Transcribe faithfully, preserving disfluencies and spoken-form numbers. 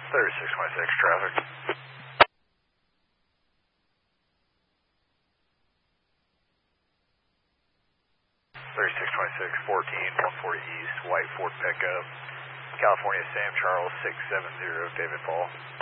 thirty-six twenty-six traffic. thirty-six twenty-six, fourteen, one forty East, white Ford pickup, California Sam Charles six seven zero, David Fall.